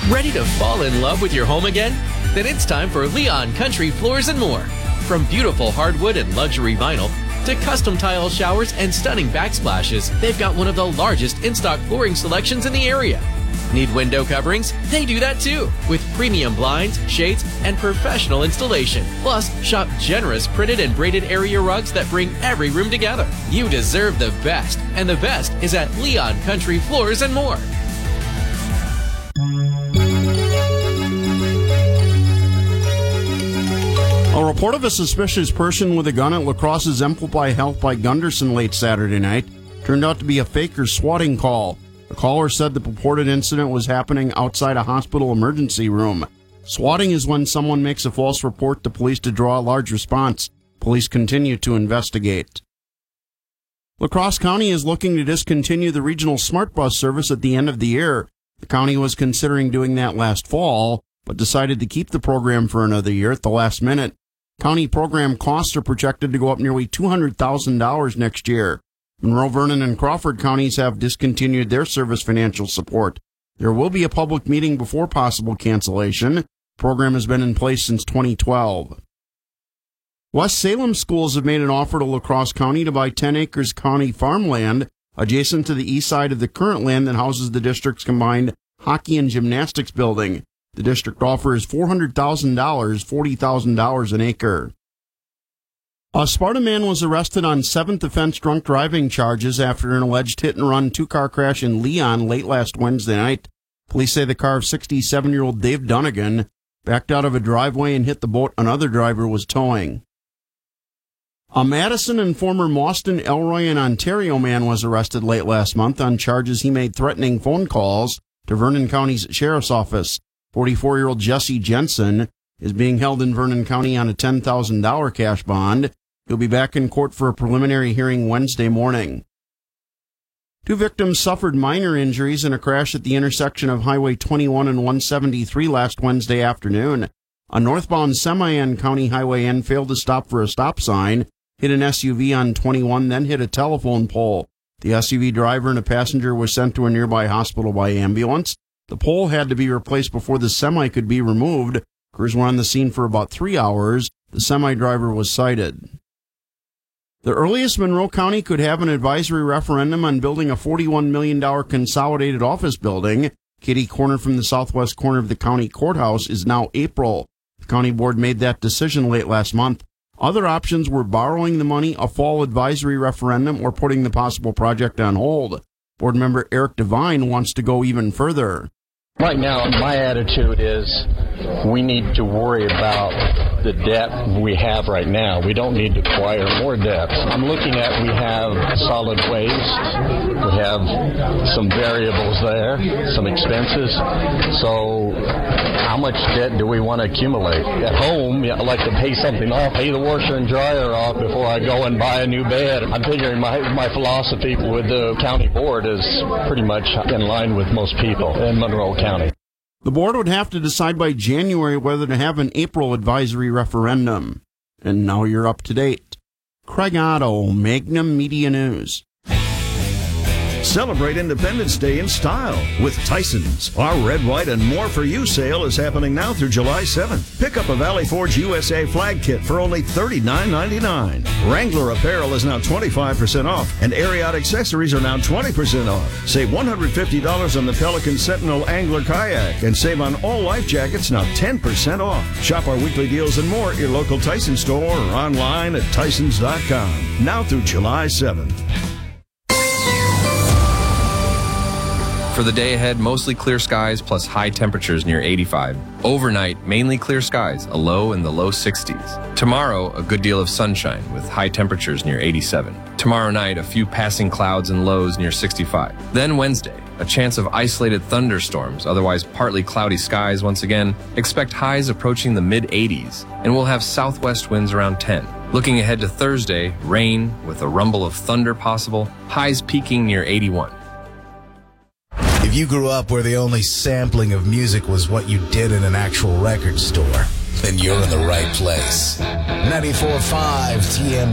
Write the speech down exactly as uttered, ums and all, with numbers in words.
Ready to fall in love with your home again? Then it's time for Leon Country Floors and More. From beautiful hardwood and luxury vinyl to custom tile showers and stunning backsplashes, they've got one of the largest in-stock flooring selections in the area. Need window coverings? They do that too, with premium blinds, shades, and professional installation. Plus, shop generous printed and braided area rugs that bring every room together. You deserve the best, and the best is at Leon Country Floors and More. A report of a suspicious person with a gun at La Crosse's Amplify Health by Gunderson late Saturday night turned out to be a faker swatting call. The caller said the purported incident was happening outside a hospital emergency room. Swatting is when someone makes a false report to police to draw a large response. Police continue to investigate. La Crosse County is looking to discontinue the regional smart bus service at the end of the year. The county was considering doing that last fall, but decided to keep the program for another year at the last minute. County program costs are projected to go up nearly two hundred thousand dollars next year. Monroe, Vernon, and Crawford counties have discontinued their service financial support. There will be a public meeting before possible cancellation. The program has been in place since twenty twelve. West Salem schools have made an offer to La Crosse County to buy ten acres county farmland adjacent to the east side of the current land that houses the district's combined hockey and gymnastics building. The district offer is four hundred thousand dollars, forty thousand dollars an acre. A Sparta man was arrested on seventh offense drunk driving charges after an alleged hit-and-run two-car crash in Leon late last Wednesday night. Police say the car of sixty-seven-year-old Dave Dunnigan backed out of a driveway and hit the boat another driver was towing. A Madison and former Mauston, Elroy, and Ontario man was arrested late last month on charges he made threatening phone calls to Vernon County's Sheriff's Office. forty-four-year-old Jesse Jensen is being held in Vernon County on a ten thousand dollars cash bond. He'll be back in court for a preliminary hearing Wednesday morning. Two victims suffered minor injuries in a crash at the intersection of Highway twenty-one and one seventy-three last Wednesday afternoon. A northbound semi on County Highway N failed to stop for a stop sign, hit an S U V on twenty-one, then hit a telephone pole. The S U V driver and a passenger were sent to a nearby hospital by ambulance. The pole had to be replaced before the semi could be removed. Crews were on the scene for about three hours. The semi driver was cited. The earliest Monroe County could have an advisory referendum on building a forty-one million dollars consolidated office building, kitty corner from the southwest corner of the county courthouse, is now April. The county board made that decision late last month. Other options were borrowing the money, a fall advisory referendum, or putting the possible project on hold. Board member Eric Devine wants to go even further. Right now, my attitude is we need to worry about the debt we have right now. We don't need to acquire more debt. I'm looking at we have solid waste. We have some variables there, some expenses. So how much debt do we want to accumulate? At home, I like to pay something off, pay the washer and dryer off before I go and buy a new bed. I'm figuring my, my philosophy with the county board is pretty much in line with most people in Monroe County. The board would have to decide by January whether to have an April advisory referendum. And now you're up to date. Craig Otto, Magnum Media News. Celebrate Independence Day in style with Tyson's. Our red, white, and more for you sale is happening now through July seventh. Pick up a Valley Forge U S A flag kit for only thirty-nine ninety-nine. Wrangler apparel is now twenty-five percent off, and Ariat accessories are now twenty percent off. Save one hundred fifty dollars on the Pelican Sentinel Angler Kayak, and save on all life jackets now ten percent off. Shop our weekly deals and more at your local Tyson store or online at Tysons dot com. Now through July seventh. For the day ahead, mostly clear skies plus high temperatures near eighty-five. Overnight, mainly clear skies, a low in the low sixties. Tomorrow, a good deal of sunshine with high temperatures near eighty-seven. Tomorrow night, a few passing clouds and lows near sixty-five. Then Wednesday, a chance of isolated thunderstorms, otherwise partly cloudy skies once again. Expect highs approaching the mid eighties, and we'll have southwest winds around ten. Looking ahead to Thursday, rain with a rumble of thunder possible, highs peaking near eighty-one. If you grew up where the only sampling of music was what you did in an actual record store, then you're in the right place. ninety-four point five T M